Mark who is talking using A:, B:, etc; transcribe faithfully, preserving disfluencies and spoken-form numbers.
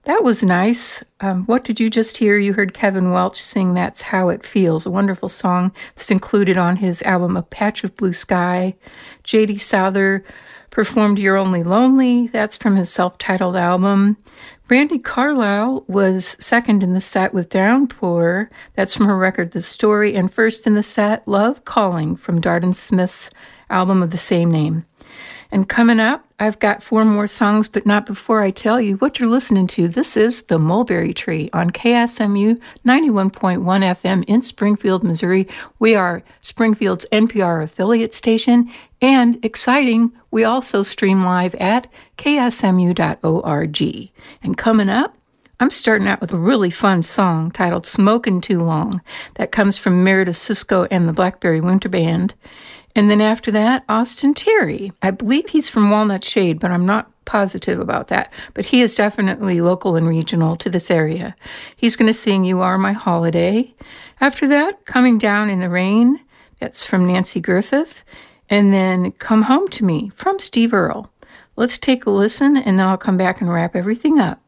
A: That was nice. Um, what did you just hear? You heard Kevin Welch sing That's How It Feels, a wonderful song that's included on his album A Patch of Blue Sky. J D. Souther performed You're Only Lonely. That's from his self-titled album. Brandi Carlile was second in the set with Downpour. That's from her record The Story. And first in the set, Love Calling from Darden Smith's album of the same name. And coming up, I've got four more songs, but not before I tell you what you're listening to. This is The Mulberry Tree on K S M U ninety-one point one F M in Springfield, Missouri. We are Springfield's N P R affiliate station, and exciting, we also stream live at K S M U dot org. And coming up, I'm starting out with a really fun song titled Smokin' Too Long. That comes from Meredith Cisco and the Blackberry Winter Band. And then after that, Austin Terry. I believe he's from Walnut Shade, but I'm not positive about that. But he is definitely local and regional to this area. He's going to sing You Are My Holiday. After that, Coming Down in the Rain. That's from Nancy Griffith. And then Come Home to Me from Steve Earle. Let's take a listen, and then I'll come back and wrap everything up.